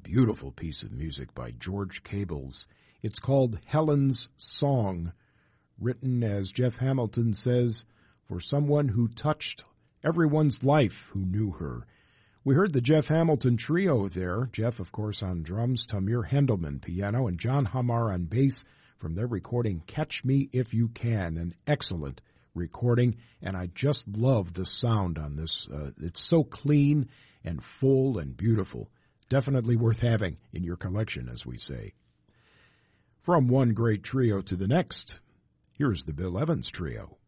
beautiful piece of music by George Cables. It's called Helen's Song, written, as Jeff Hamilton says, for someone who touched everyone's life who knew her. We heard the Jeff Hamilton trio there. Jeff, of course, on drums, Tamir Hendelman piano, and John Hamar on bass from their recording Catch Me If You Can, an excellent recording, and I just love the sound on this. It's so clean and full and beautiful. Definitely worth having in your collection, as we say. From one great trio to the next, here's the Bill Evans Trio.